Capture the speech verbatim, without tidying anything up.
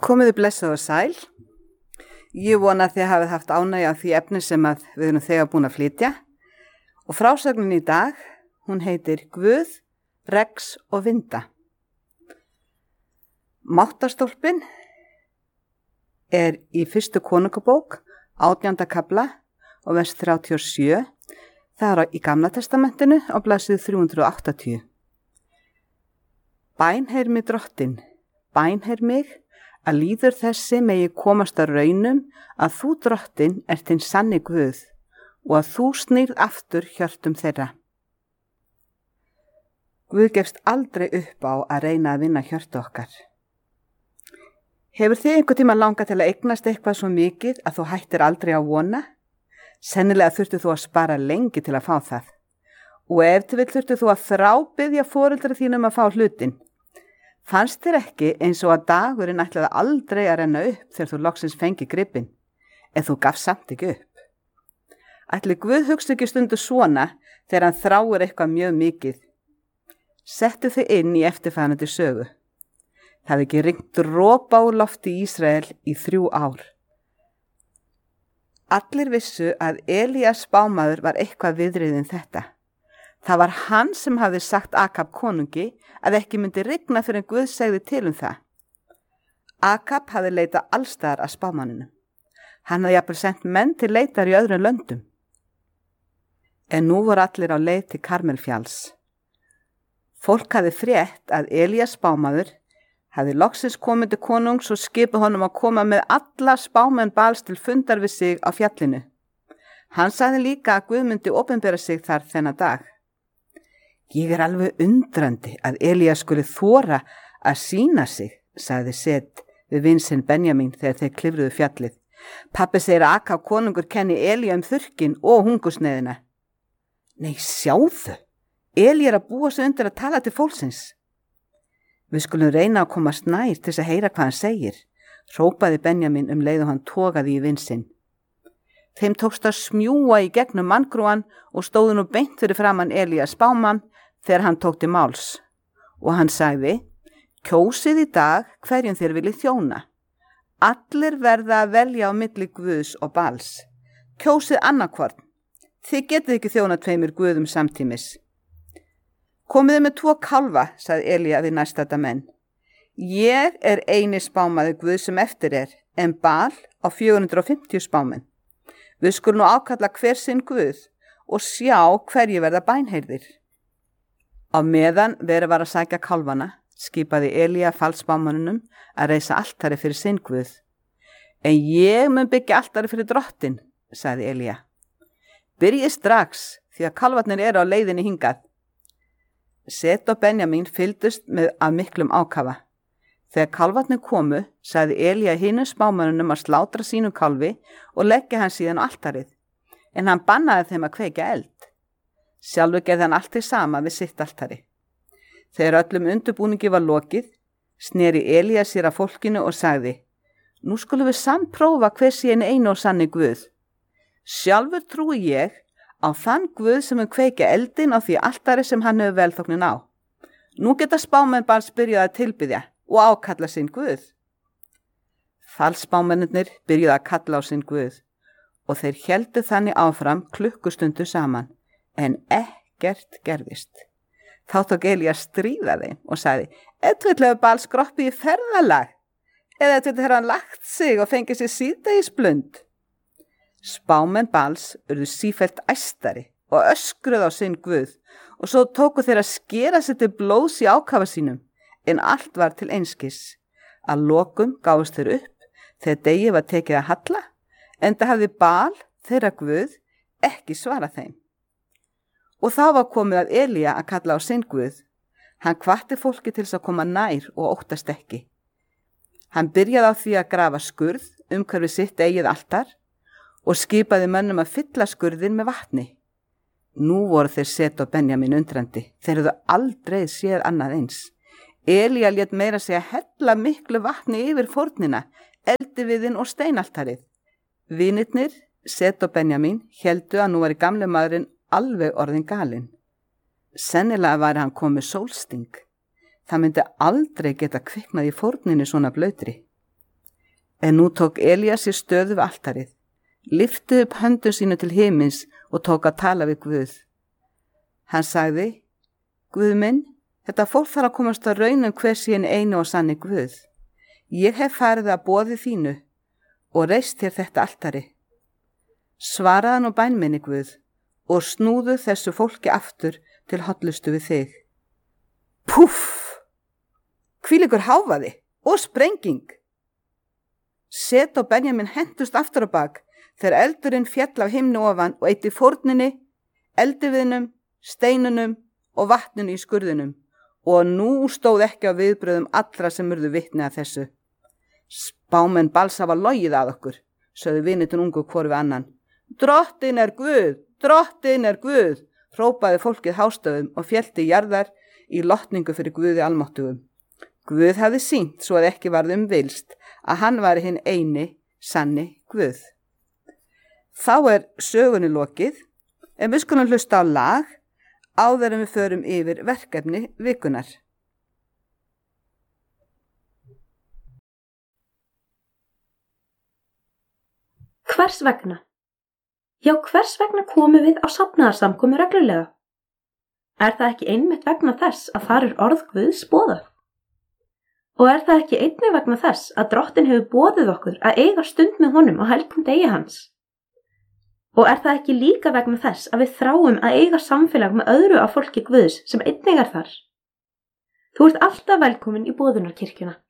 Komiði blessuð og sæl. Ég vona að þið hafið haft ánægju af því efni sem að við erum þegar búin að flytja. Og frásögnin í dag, hún heitir Guð, regs og vinda. Máttarstólpinn er í fyrstu konungabók, átjánda kafla og vers þrjátíu og sjö. Það er í Gamla testamentinu á blaðsíðu þrjú hundruð og áttatíu. Bænheyr mig drottin, bænheyr mig, að líður þessi megi komast að raunum að þú drottin ert hinn sanni Guð og að þú snýrð aftur hjörtum þeirra. Guð gefst aldrei upp á að reyna að vinna hjörtu okkar. Hefur þið einhver tíma langað til að eignast eitthvað svo mikið að þú hættir aldrei að vona? Sennilega þurftu þú að spara lengi til að fá það. Og ef til vill þurftu þú að þrábiðja foreldra þínum að fá hlutin. Fannst þér ekki eins og að dagurinn ætlaði aldrei að renna upp þegar þú loksins fengi gripinn, en þú gafst samt ekki upp? Ætli Guð hugsa ekki stundu svona þegar hann þráir eitthvað mjög mikið? Settu þig inn í eftirfarandi sögu. Það hefði ekki rignt dropa úr lofti í Ísrael í þrjú ár. Allir vissu að Elías spámaður var eitthvað viðriðin þetta. Það var hann sem hafði sagt Akab konungi að ekki myndi rigna fyrir en Guð segði til um það. Akab hafði leitað allstaðar að spámanninum. Hann hafði jafnvel sendt menn til leitar í öðrum löndum. En nú voru allir á leið til Karmelfjalls. Fólk hafði frétt að Elías spámaður hafði loksins komið til konungs og skipað honum að koma með alla spámenn Bals til fundar við sig á fjallinu. Hann sagði líka að Guð myndi opinbera sig þar þennan dag. Ég er alveg undrandi að Elías skuli þora að sýna sig, sagði Set við vin sinn Benjamín þegar þeir klifruðu fjallið. Pabbi segir að Akab konungur kenni Elía um þurrkin og hungursneiðina. Nei, sjáðu, Elía er að búa sig undir að tala til fólksins. Við skulum reyna að komast nær til þess að heyra hvað hann segir, hrópaði Benjamín um leið og hann togaði í vin sinn. Þeim tókst að smjúa í gegnum manngrúan og stóðu nú beint fyrir framan Elías spámann þegar hann tók til máls. Og hann sagði, kjósið í dag hverjum þér viljið þjóna. Allir verða að velja á milli Guðs og Bals. Kjósið annarkvorn. Þið getið ekki þjóna tveimur Guðum samtímis. Komiði með tvo kálfa, sagði Elía við næstadda menn. Ég er eini spámaður Guð sem eftir er, en Bal á fjögur hundruð og fimmtíu spámenn. Við skulum nú ákalla hver sinn Guð og sjá hverju verða bænheyrðir. Á meðan verið var að sækja kálfana, skipaði Elía falsspámanninum að reisa altari fyrir sinn Guð. En ég mun byggja altari fyrir drottin, sagði Elía. Byrjið strax, því að kálfarnir eru á leiðinni hingað. Set og Benjamín fylgdust með af miklum ákafa. Þegar kálfarnir komu, sagði Elía hinum spámanninum að slátra sínum kálfi og leggja hann síðan á altarið, en hann bannaði þeim að kveikja eld. Sjálfur gerði hann allt í sama við sitt altari. Þegar öllum undirbúningi var lokið, sneri Elía sér að fólkinu og sagði, nú skulum við samprófa hver sé einu einu og sanni Guð. Sjálfur trúi ég á þann Guð sem mun kveikja eldin á því altari sem hann hefur velþóknin á. Nú geta spámenn Bals byrjað að tilbiðja og ákalla sinn Guð. Falsspámennirnir byrjuðu að kalla á sinn Guð og þeir héldu þannig áfram klukkustundu saman, en ekkert gerðist. Þá tók Elía stríða þeim og sagði, ef þú hefur Bals skroppið í ferðalag, eða ef þú hefur hann lagt sig og fengið sér síðdegisblund. Spámenn Bals urðu sífellt æstari og öskruðu á sinn Guð og svo tóku þeir að skera sér til blóðs í ákafa sínum, en allt var til einskis. Að lokum gáfust þeir upp þegar degi var tekið að halla, enda hafði Bal, þeirra Guð, ekki svarað þeim. Og þá var komið að Elía að kalla á sinn Guð. Hann hvatti fólki til þess að koma nær og óttast ekki. Hann byrjaði á því að grafa skurð umhverfis sitt eigið altar og skipaði mönnum að fylla skurðin með vatni. Nú voru þeir Set og Benjamín undrandi. Þeir hefðu aldrei séð annað eins. Elía lét meira segja hella miklu vatni yfir fórnina, eldiviðinn og steinaltarið. Vinirnir, Set og Benjamín, héldu að nú var í gamle maðurinn alveg orðin galinn. Sennilega væri hann komið sólsting. Það myndi aldrei geta kviknað í fórninu svona blöytri. En nú tók Elías sér stöðu við altarið, lyfti upp höndum sínu til himins og tók að tala við Guð. Hann sagði, Guð minn, þetta fólk þarf að komast að raunum hver sín einu og sanni Guð. Ég hef farið að boði þínu og reist þér þetta altari. Svaraði nú bæn minni Guð og snúðu þessu fólki aftur til hollustu við þig. Púff! Hvílíkur hávaði og sprenging! Set og Benjamin hentust aftur á bak þegar eldurinn fjall af himnu ofan og eitti fórninni, eldiviðnum, steinunum og vatninu í skurðinum og nú stóð ekki á viðbröðum allra sem urðu vitni að þessu. Spámenn Bals hafa logið að okkur, sögðu vinitun ungu hvor við annan. Drottin er Guð, drottin er Guð, hrópaði fólkið hástöfum og félti jarðar í lotningu fyrir Guði almáttugum. Guð hafði sýnt svo að ekki varð um vilst að hann var hinn eini sanni Guð. Þá er sögunni lokið, en við skulum hlusta á lag áður en við förum yfir verkefni vikunar. Hvers vegna? Já, hvers vegna komum við á safnaðarsamkomu reglulega? Er það ekki einmitt vegna þess að þar er orð Guðs boðað? Og er það ekki einnig vegna þess að Drottinn hefur boðið okkur að eiga stund með honum á helgum degi hans? Og er það ekki líka vegna þess að við þráum að eiga samfélag með öðru af fólki Guðs sem einnig er þar? Þú ert alltaf velkomin í boðunarkirkjuna.